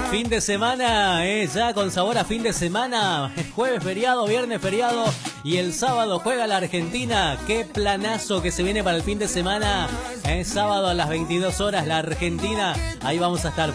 Fin de semana, ya con sabor a fin de semana. Jueves feriado, viernes feriado y el sábado juega la Argentina. Qué planazo que se viene para el fin de semana. Sábado a las 22 horas la Argentina. Ahí vamos a estar.